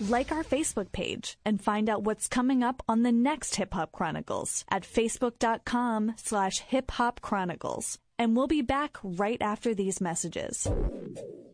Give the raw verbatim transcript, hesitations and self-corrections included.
Like our Facebook page and find out what's coming up on the next Hip Hop Chronicles at facebook.com slash Hip Hop Chronicles. And we'll be back right after these messages.